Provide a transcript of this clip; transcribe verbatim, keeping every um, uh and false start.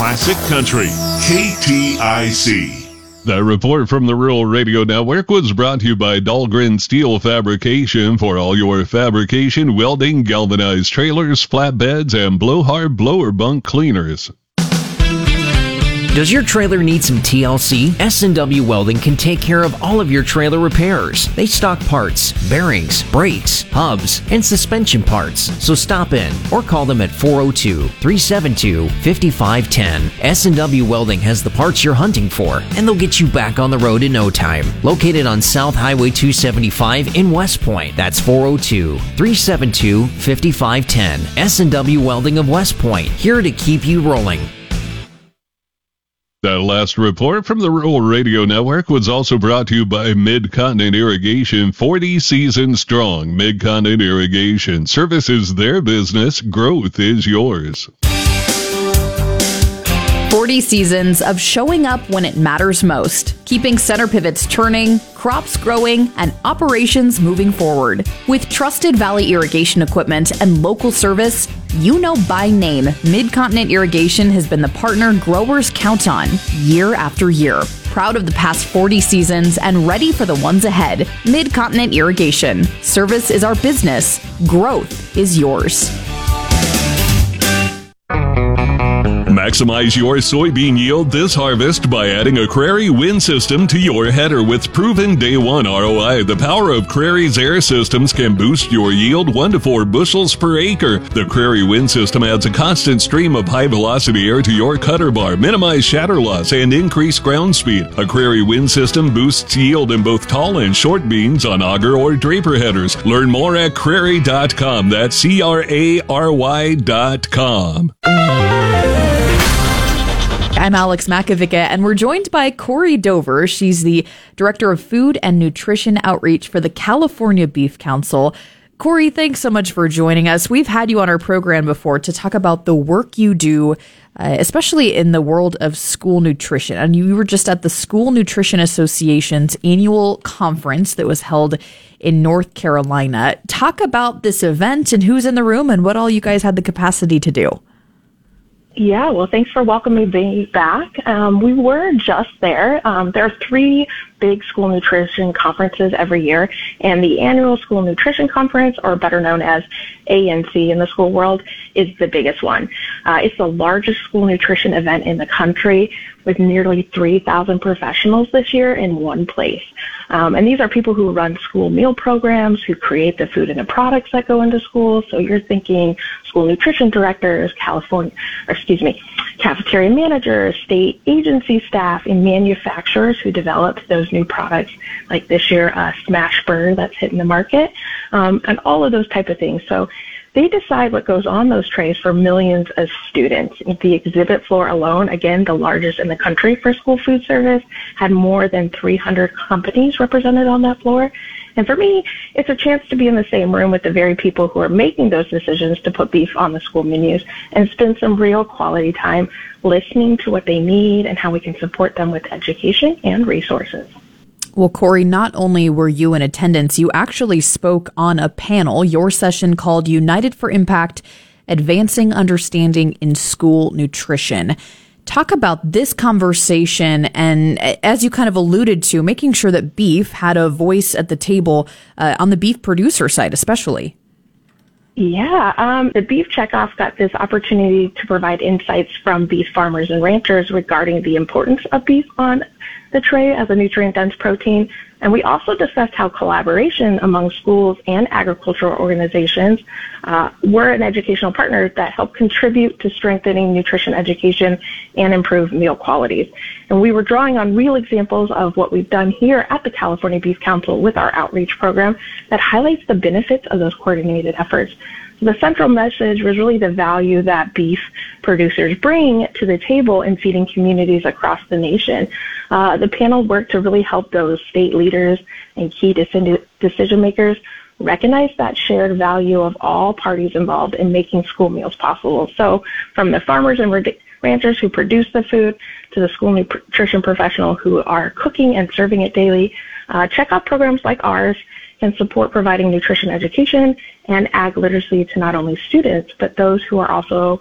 classic country. K T I C. The report from the Rural Radio Network was brought to you by Dahlgren Steel Fabrication for all your fabrication, welding, galvanized trailers, flatbeds, and blowhard blower bunk cleaners. Does your trailer need some T L C? S and W Welding can take care of all of your trailer repairs. They stock parts, bearings, brakes, hubs, and suspension parts. So stop in or call them at four oh two, three seven two, five five one zero. S and W Welding has the parts you're hunting for, and they'll get you back on the road in no time. Located on South Highway two seventy-five in West Point. That's four oh two, three seven two, five five one zero. S and W Welding of West Point, here to keep you rolling. That last report from the Rural Radio Network was also brought to you by Mid-Continent Irrigation, forty seasons strong. Mid-Continent Irrigation. Service is their business. Growth is yours. forty seasons of showing up when it matters most, keeping center pivots turning, crops growing, and operations moving forward. With trusted Valley irrigation equipment and local service, you know by name, Mid-Continent Irrigation has been the partner growers count on year after year. Proud of the past forty seasons and ready for the ones ahead. Mid-Continent Irrigation. Service is our business. Growth is yours. Maximize your soybean yield this harvest by adding a Crary wind system to your header with proven day one R O I. The power of Crary's air systems can boost your yield one to four bushels per acre. The Crary wind system adds a constant stream of high velocity air to your cutter bar, minimize shatter loss, and increase ground speed. A Crary wind system boosts yield in both tall and short beans on auger or draper headers. Learn more at crary dot com. That's C R A R Y dot com. I'm Alex Makovica, and we're joined by Corey Dover. She's the Director of Food and Nutrition Outreach for the California Beef Council. Corey, thanks so much for joining us. We've had you on our program before to talk about the work you do, uh, especially in the world of school nutrition. And you were just at the School Nutrition Association's annual conference that was held in North Carolina. Talk about this event and who's in the room and what all you guys had the capacity to do. Yeah, well, thanks for welcoming me back. Um, we were just there. Um, there are three big school nutrition conferences every year, and the annual School Nutrition Conference, or better known as A N C in the school world, is the biggest one. Uh, it's the largest school nutrition event in the country, with nearly three thousand professionals this year in one place. Um, and these are people who run school meal programs, who create the food and the products that go into schools. So you're thinking school nutrition directors, California, or excuse me, cafeteria managers, state agency staff, and manufacturers who develop those new products, like this year, uh, Smashburger that's hitting the market, um, and all of those type of things. So they decide what goes on those trays for millions of students. The exhibit floor alone, again, the largest in the country for school food service, had more than three hundred companies represented on that floor. And for me, it's a chance to be in the same room with the very people who are making those decisions to put beef on the school menus and spend some real quality time listening to what they need and how we can support them with education and resources. Well, Corey, not only were you in attendance, you actually spoke on a panel, your session called United for Impact, Advancing Understanding in School Nutrition. Talk about this conversation and, as you kind of alluded to, making sure that beef had a voice at the table uh, on the beef producer side, especially. Yeah, um, the Beef Checkoff got this opportunity to provide insights from beef farmers and ranchers regarding the importance of beef on the tray as a nutrient-dense protein. And we also discussed how collaboration among schools and agricultural organizations uh, were an educational partner that helped contribute to strengthening nutrition education and improve meal qualities. And we were drawing on real examples of what we've done here at the California Beef Council with our outreach program that highlights the benefits of those coordinated efforts. The central message was really the value that beef producers bring to the table in feeding communities across the nation. Uh, the panel worked to really help those state leaders and key decision makers recognize that shared value of all parties involved in making school meals possible. So from the farmers and ranchers who produce the food to the school nutrition professional who are cooking and serving it daily, uh, check out programs like ours and support providing nutrition education and ag literacy to not only students, but those who are also